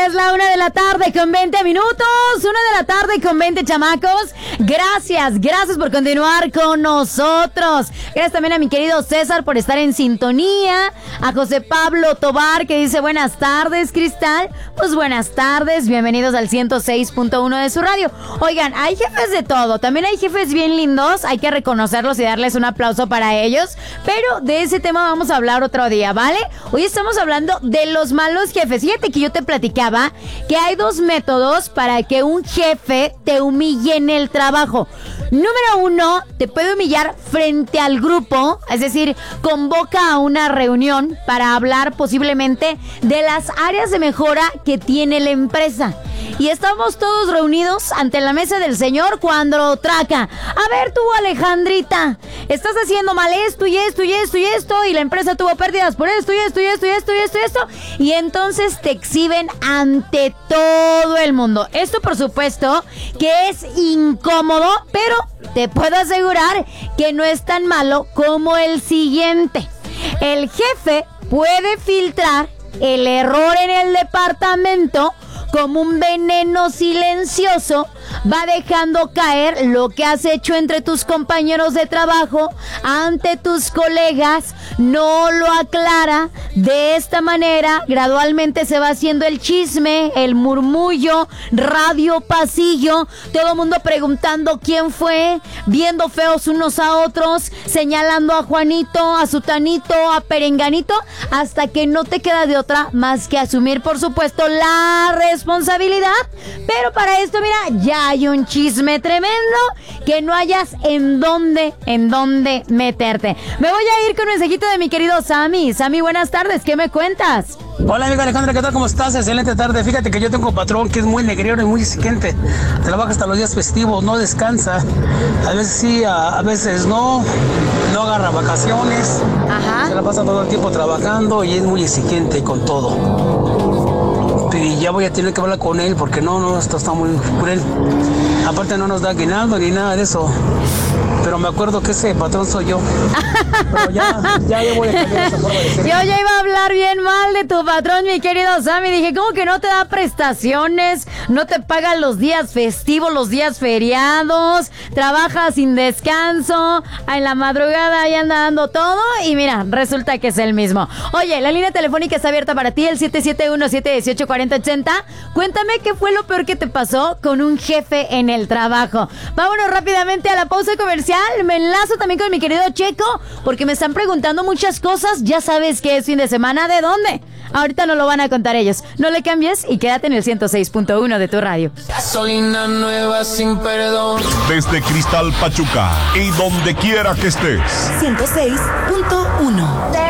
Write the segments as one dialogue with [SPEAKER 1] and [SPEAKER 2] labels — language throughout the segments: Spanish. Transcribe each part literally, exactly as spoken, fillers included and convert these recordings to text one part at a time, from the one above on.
[SPEAKER 1] Es la una de la tarde con veinte minutos, una de la tarde con veinte chamacos. Gracias, gracias por continuar con nosotros. Gracias también a mi querido César por estar en sintonía. A José Pablo Tobar que dice buenas tardes, Cristal. Pues buenas tardes, bienvenidos al ciento seis punto uno de su radio. Oigan, hay jefes de todo, también hay jefes bien lindos, hay que reconocerlos y darles un aplauso para ellos. Pero de ese tema vamos a hablar otro día, ¿vale? Hoy estamos hablando de los malos jefes. Fíjate que yo te platicaba que hay dos métodos para que un jefe te humille en el trabajo. Número uno, te puede humillar frente al grupo, es decir, convoca a una reunión para hablar posiblemente de las áreas de mejora que tiene la empresa. Y estamos todos reunidos ante la mesa del señor cuando traca. A ver tú, Alejandrita, estás haciendo mal esto y esto y esto y esto, y la empresa tuvo pérdidas por esto y esto y esto y esto y esto y esto. Y entonces te exhiben ante todo el mundo. Esto, por supuesto, que es incómodo, pero te puedo asegurar que no es tan malo como el siguiente. El jefe puede filtrar el error en el departamento como un veneno silencioso, va dejando caer lo que has hecho entre tus compañeros de trabajo ante tus colegas, no lo aclara. De esta manera, gradualmente se va haciendo el chisme, el murmullo, radio pasillo, todo el mundo preguntando quién fue, viendo feos unos a otros, señalando a Juanito, a Sutanito, a Perenganito, hasta que no te queda de otra más que asumir, por supuesto, la responsabilidad. Pero para esto, mira, ya hay un chisme tremendo que no hayas en dónde, en dónde meterte. Me voy a ir con un mensajito de mi querido Sammy. Sammy, buenas tardes, ¿qué me cuentas?
[SPEAKER 2] Hola amiga Alejandra, ¿qué tal? ¿Cómo estás? Excelente tarde. Fíjate que yo tengo un patrón que es muy negriero y muy exigente. Trabaja hasta los días festivos, no descansa. A veces sí, a, a veces no. No agarra vacaciones. Ajá. Se la pasa todo el tiempo trabajando y es muy exigente con todo. Y ya voy a tener que hablar con él porque no, no, esto está muy cruel. Aparte no nos da aguinaldo ni nada de eso. Pero me acuerdo que ese patrón soy yo. Pero ya, ya, ya voy a cambiar esa forma de ser.
[SPEAKER 1] Yo ya iba a hablar bien mal de tu patrón, mi querido Sammy. Dije, ¿cómo que no te da prestaciones? No te pagan los días festivos, los días feriados. Trabaja sin descanso. En la madrugada ahí anda dando todo. Y mira, resulta que es el mismo. Oye, la línea telefónica está abierta para ti, el siete siete uno, siete uno ocho, cuatro cero ocho cero. Cuéntame qué fue lo peor que te pasó con un jefe en el trabajo. Vámonos rápidamente a la pausa comercial. Me enlazo también con mi querido Checo, porque me están preguntando muchas cosas. Ya sabes que es fin de semana. ¿De dónde? Ahorita nos lo van a contar ellos. No le cambies y quédate en el ciento seis punto uno de tu radio.
[SPEAKER 3] Gasolina nueva sin perdón.
[SPEAKER 4] Desde Cristal Pachuca y donde quiera que estés.
[SPEAKER 5] ciento seis punto uno.
[SPEAKER 6] ¡Te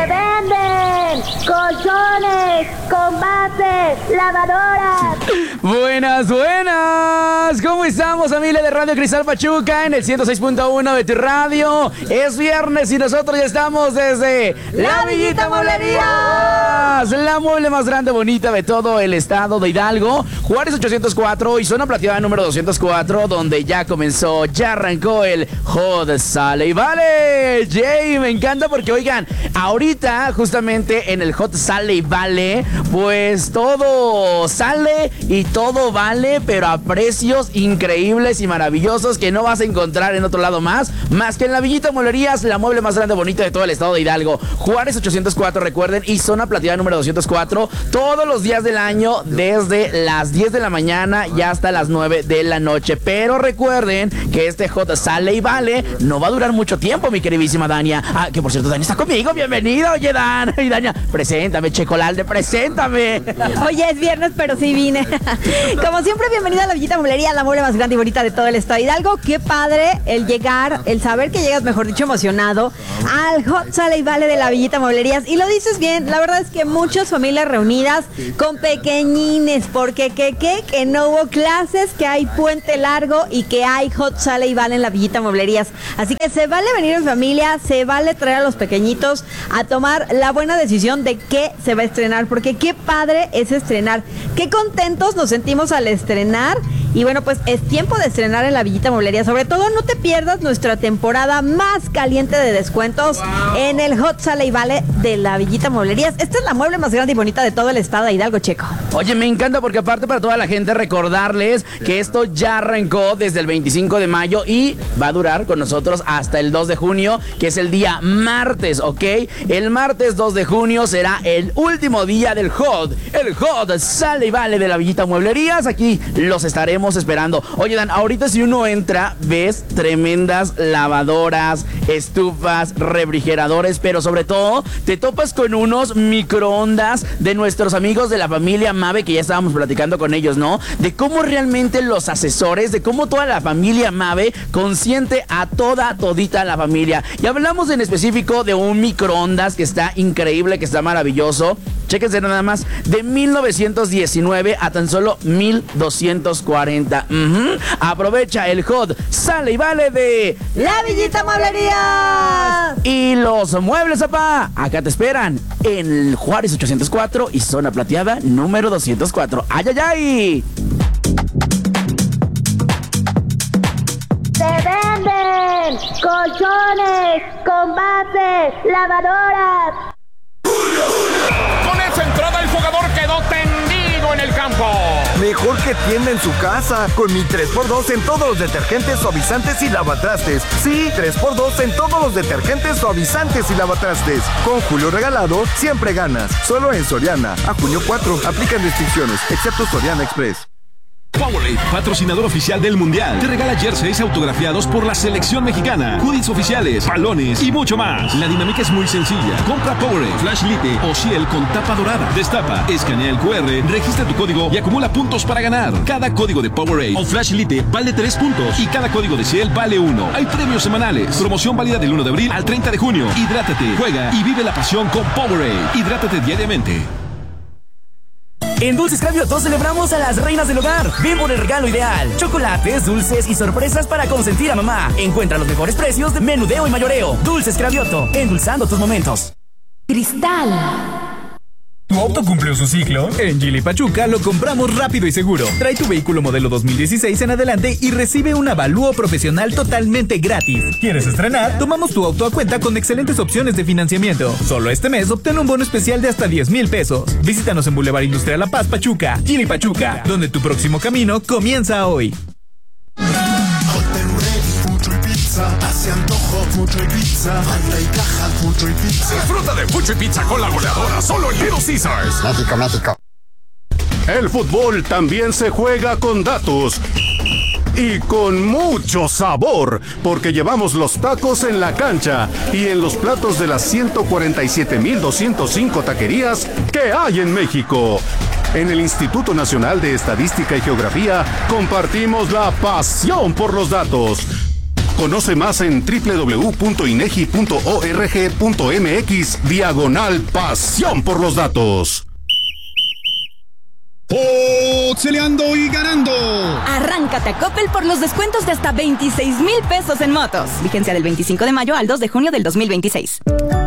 [SPEAKER 6] venden colchones, combates, lavadoras!
[SPEAKER 7] Buenas, buenas. ¿Cómo estamos, familia de Radio Cristal Pachuca? En el ciento seis punto uno de tu radio. Es viernes y nosotros ya estamos desde La Villita Mueblerías, la mueble más grande, bonita de todo el estado de Hidalgo. Juárez ochocientos cuatro y zona plateada número doscientos cuatro, donde ya comenzó, ya arrancó el Hot Sale y Vale. Jay, me encanta porque, oigan, ahorita justamente en el Hot Sale y Vale, pues todo sale y todo vale, pero a precios increíbles y maravillosos que no vas a encontrar en otro lado más, más que en La Villita Mueblerías, la mueble más grande, bonita de todo el estado de Hidalgo. Juárez ochocientos cuatro, recuerden, y zona plateada número doscientos cuatro, todos los días del año, desde las diez de la mañana y hasta las nueve de la noche. Pero recuerden que este Hot Sale y Vale no va a durar mucho tiempo, mi queridísima Dania. Ah, que por cierto, Dania está conmigo. Bienvenido, oye, Dan. Y Dania, preséntame, Checolalde, preséntame.
[SPEAKER 8] Oye, es viernes, pero sí vine. Como siempre, bienvenida a La Villita Mueblería, la mueble más grande y bonita de todo el estado de Hidalgo. Qué padre el llegar, el saber que llegas, mejor dicho, emocionado al Hot Sale y Vale de La Villita Mueblerías. Y lo dices bien, la verdad es que muchas familias reunidas con pequeñines, porque que, que, que no hubo clases, que hay puente largo y que hay Hot Sale y Vale en La Villita Mueblerías. Así que se vale venir en familia, se vale traer a los pequeñitos a tomar la buena decisión de qué se va a estrenar, porque qué padre es estrenar, qué contentos nos sentimos al estrenar Y bueno, pues es tiempo de estrenar en la Villita Mueblería. Sobre todo, no te pierdas nuestra temporada más caliente de descuentos wow. en el Hot Sale y Vale de la Villita Mueblerías. Esta es la mueble más grande y bonita de todo el estado de Hidalgo, Checo.
[SPEAKER 7] Oye, me encanta porque aparte para toda la gente recordarles que esto ya arrancó desde el veinticinco de mayo y va a durar con nosotros hasta el dos de junio, que es el día martes, ¿ok? El martes dos de junio será el último día del Hot, el Hot Sale y Vale de la Villita Mueblerías. Aquí los estaremos esperando. Oye, Dan, ahorita si uno entra, ves tremendas lavadoras, estufas, refrigeradores, pero sobre todo te topas con unos microondas de nuestros amigos de la familia Mave, que ya estábamos platicando con ellos, ¿no? De cómo realmente los asesores, de cómo toda la familia Mave consiente a toda, todita la familia. Y hablamos en específico de un microondas que está increíble, que está maravilloso. Chéquense nada más, de mil novecientos diecinueve a tan solo mil doscientos cuarenta. Uh-huh. Aprovecha el Hot Sale y Vale de
[SPEAKER 8] la Villita Mueblería.
[SPEAKER 7] Y los muebles, papá, acá te esperan en Juárez ochocientos cuatro y Zona Plateada número doscientos cuatro. ¡Ay, ay, ay!
[SPEAKER 6] Se venden colchones, combates, lavadoras.
[SPEAKER 9] Con esa entrada el jugador quedó tendido en el campo.
[SPEAKER 10] Mejor que tienda en su casa, con mi tres por dos en todos los detergentes, suavizantes y lavatrastes. Sí, tres por dos en todos los detergentes, suavizantes y lavatrastes. Con Julio regalado, siempre ganas. Solo en Soriana. A junio cuatro, aplican restricciones, excepto Soriana Express.
[SPEAKER 11] Powerade, patrocinador oficial del Mundial, te regala jerseys autografiados por la selección mexicana, hoodies oficiales, balones y mucho más. La dinámica es muy sencilla. Compra Powerade, Flash Lite o Ciel con tapa dorada. Destapa, escanea el cu erre, registra tu código y acumula puntos para ganar. Cada código de Powerade o Flash Lite vale tres puntos y cada código de Ciel vale uno. Hay premios semanales. Promoción válida del uno de abril al treinta de junio. Hidrátate, juega y vive la pasión con Powerade. Hidrátate diariamente.
[SPEAKER 12] En Dulces Cravioto celebramos a las reinas del hogar. Ven por el regalo ideal. Chocolates, dulces y sorpresas para consentir a mamá. Encuentra los mejores precios de menudeo y mayoreo. Dulces Cravioto, endulzando tus momentos.
[SPEAKER 5] Cristal.
[SPEAKER 13] ¿Tu auto cumplió su ciclo? En Geely Pachuca lo compramos rápido y seguro. Trae tu vehículo modelo dos mil dieciséis en adelante y recibe un avalúo profesional totalmente gratis. ¿Quieres estrenar? Tomamos tu auto a cuenta con excelentes opciones de financiamiento. Solo este mes obtén un bono especial de hasta diez mil pesos. Visítanos en Boulevard Industrial La Paz, Pachuca. Geely Pachuca, donde tu próximo camino comienza hoy.
[SPEAKER 14] Hace antojo, mucho y pizza, banda y caja, mucho y pizza.
[SPEAKER 15] Disfruta de mucho y pizza con la goleadora solo en Little Caesars.
[SPEAKER 16] México, México.
[SPEAKER 4] El fútbol también se juega con datos y con mucho sabor, porque llevamos los tacos en la cancha y en los platos de las ciento cuarenta y siete mil doscientos cinco taquerías que hay en México. En el Instituto Nacional de Estadística y Geografía compartimos la pasión por los datos. Conoce más en doble u doble u doble u punto inegi punto org punto mx diagonal pasión por los datos.
[SPEAKER 17] Potseleando y ganando.
[SPEAKER 18] Arráncate a Coppel por los descuentos de hasta veintiséis mil pesos en motos. Vigencia del veinticinco de mayo al dos de junio del dos mil veintiséis.